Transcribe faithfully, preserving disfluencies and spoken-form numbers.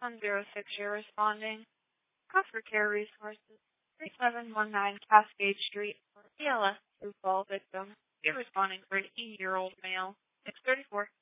one zero six, you're responding. Customer Care Resources, three seven one nine Cascade Street, for A L S through fall victim. You're responding for an eighty-year-old male, six thirty-four.